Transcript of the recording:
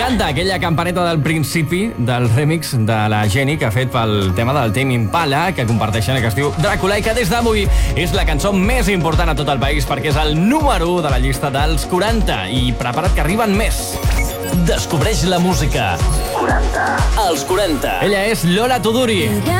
M'encanta aquella campaneta del principi del remix de la Jenny que ha fet pel tema del Tame Impala, que comparteixen, que es diu Dràcula, i que des d'avui és la cançó més important a tot el país perquè és el número 1 de la llista dels 40. I prepara't que arriben més. Descobreix la música 40. Els 40. Ella és Lola Tuduri.